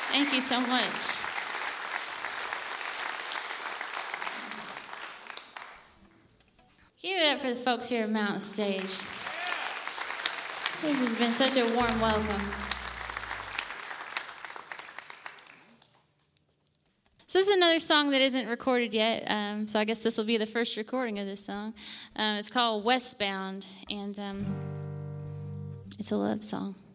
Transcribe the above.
Thank you so much. Give it up for the folks here at Mountain Stage. This has been such a warm welcome. So this is another song that isn't recorded yet, so I guess this will be the first recording of this song. It's called Westbound, and it's a love song.